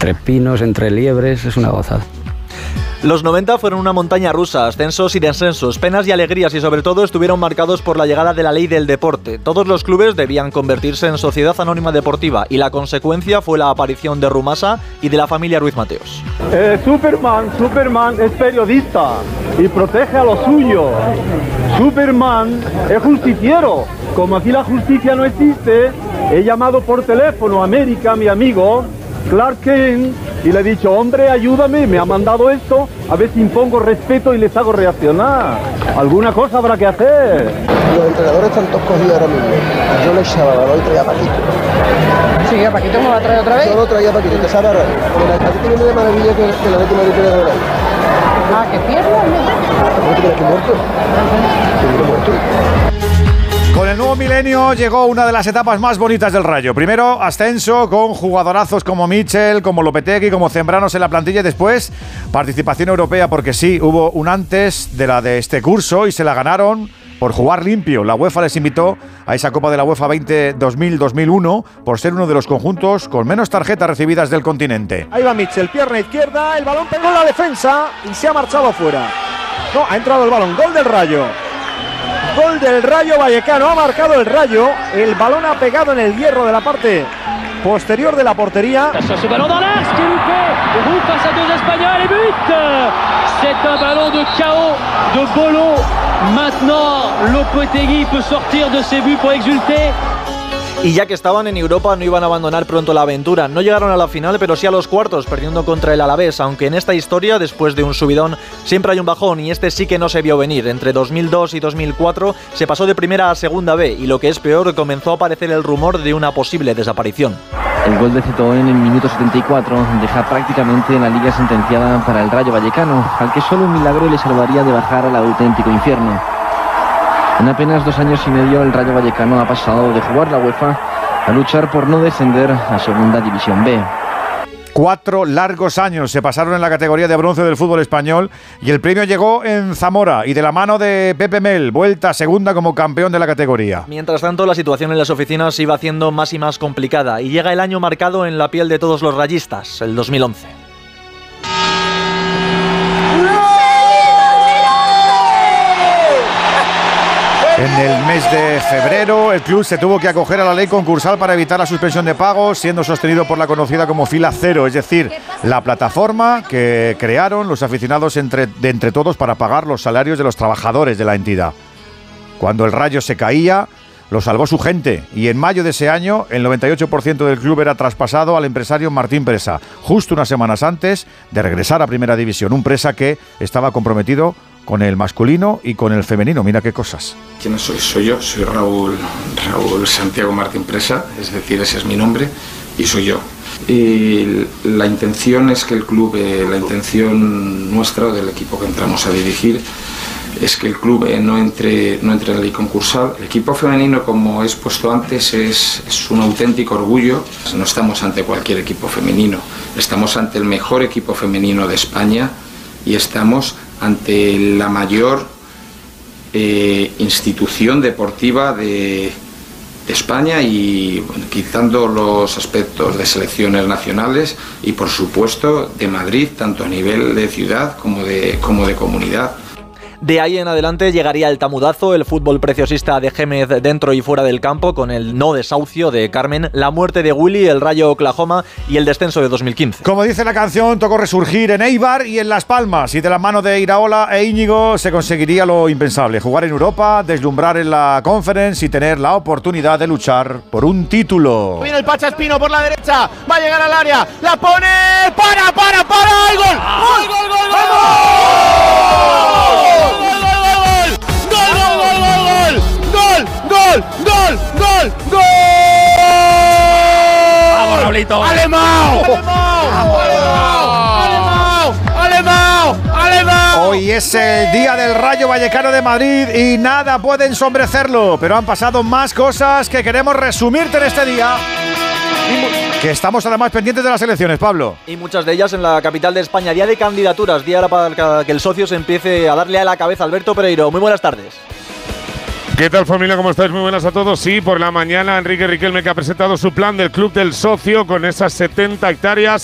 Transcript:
entre pinos, entre liebres, es una gozada. Los 90 fueron una montaña rusa, ascensos y descensos, penas y alegrías y sobre todo estuvieron marcados por la llegada de la ley del deporte. Todos los clubes debían convertirse en sociedad anónima deportiva y la consecuencia fue la aparición de Rumasa y de la familia Ruiz Mateos. Superman es periodista y protege a los suyos. Superman es justiciero. Como aquí la justicia no existe, he llamado por teléfono a América, mi amigo Clark Kent, y le he dicho, hombre, ayúdame, me ha mandado esto, a ver si impongo respeto y les hago reaccionar. Alguna cosa habrá que hacer. Los entrenadores están todos cogidos ahora mismo. Yo le echaba, hoy traía a Paquito. Sí, ¿a Paquito me va a traer otra vez? Yo lo traía a Paquito, te sabe ahora. Pero la Paquito viene de maravilla que la Leti Madrid tiene ahora. Ah, ¿qué pierna? ¿No te crees que muerto? Seguro muerto. Con el nuevo milenio llegó una de las etapas más bonitas del Rayo. Primero, ascenso con jugadorazos como Michel, como Lopetegui, como Zembranos en la plantilla y después participación europea porque sí, hubo un antes de la de este curso y se la ganaron por jugar limpio. La UEFA les invitó a esa Copa de la UEFA 2000-2001 por ser uno de los conjuntos con menos tarjetas recibidas del continente. Ahí va Michel, pierna izquierda, el balón pegó en la defensa y se ha marchado fuera. No, ha entrado el balón, gol del Rayo. Gol del Rayo Vallecano, ha marcado el Rayo, el balón ha pegado en el hierro de la parte posterior de la portería. Ce ballon dans l'axe qui est loupé, roule face à deux Espagnols et but. C'est un ballon de chaos de Bolo. Maintenant, Lopetegui peut sortir de ses buts pour exulter. Y ya que estaban en Europa no iban a abandonar pronto la aventura. No llegaron a la final, pero sí a los cuartos, perdiendo contra el Alavés, aunque en esta historia, después de un subidón, siempre hay un bajón y este sí que no se vio venir. Entre 2002 y 2004 se pasó de primera a segunda B y lo que es peor, comenzó a aparecer el rumor de una posible desaparición. El gol de Cetoen en el minuto 74 deja prácticamente la liga sentenciada para el Rayo Vallecano, al que solo un milagro le salvaría de bajar al auténtico infierno. En apenas 2 años y medio el Rayo Vallecano ha pasado de jugar la UEFA a luchar por no descender a Segunda División B. 4 largos años se pasaron en la categoría de bronce del fútbol español y el premio llegó en Zamora y de la mano de Pepe Mel, vuelta a segunda como campeón de la categoría. Mientras tanto, la situación en las oficinas se iba haciendo más y más complicada y llega el año marcado en la piel de todos los rayistas, el 2011. En el mes de febrero, el club se tuvo que acoger a la ley concursal para evitar la suspensión de pagos, siendo sostenido por la conocida como Fila Cero, es decir, la plataforma que crearon los aficionados entre todos para pagar los salarios de los trabajadores de la entidad. Cuando el Rayo se caía, lo salvó su gente y en mayo de ese año el 98% del club era traspasado al empresario Martín Presa, justo unas semanas antes de regresar a Primera División, un Presa que estaba comprometido con el masculino y con el femenino. Mira qué cosas. ¿Quién soy? Soy yo, soy Raúl Santiago Martín Presa, es decir, ese es mi nombre y soy yo. Y la intención es que el club, la intención nuestra, del equipo que entramos a dirigir, es que el club no entre en la ley concursal. El equipo femenino, como he expuesto antes, es un auténtico orgullo. No estamos ante cualquier equipo femenino, estamos ante el mejor equipo femenino de España y estamos ante la mayor institución deportiva de España y bueno, quitando los aspectos de selecciones nacionales y por supuesto de Madrid, tanto a nivel de ciudad como de comunidad. De ahí en adelante llegaría el tamudazo, el fútbol preciosista de Gémez dentro y fuera del campo, con el no desahucio de Carmen, la muerte de Willy, el Rayo Oklahoma y el descenso de 2015. Como dice la canción, tocó resurgir en Eibar y en Las Palmas, y de la mano de Iraola e Íñigo se conseguiría lo impensable: jugar en Europa, deslumbrar en la Conference y tener la oportunidad de luchar por un título. Viene el Pacha Espino por la derecha, va a llegar al área, la pone, para, ¡el gol! ¡Gol! ¡Vamos, Raulito! ¡Alemão! Hoy es el día del Rayo Vallecano de Madrid y nada puede ensombrecerlo, pero han pasado más cosas que queremos resumirte en este día. Que estamos además pendientes de las elecciones, Pablo. Y muchas de ellas en la capital de España. Día de candidaturas, día para que el socio se empiece a darle a la cabeza. Alberto Pereiro, muy buenas tardes. ¿Qué tal, familia? ¿Cómo estáis? Muy buenas a todos. Sí, por la mañana Enrique Riquelme, que ha presentado su plan del Club del Socio con esas 70 hectáreas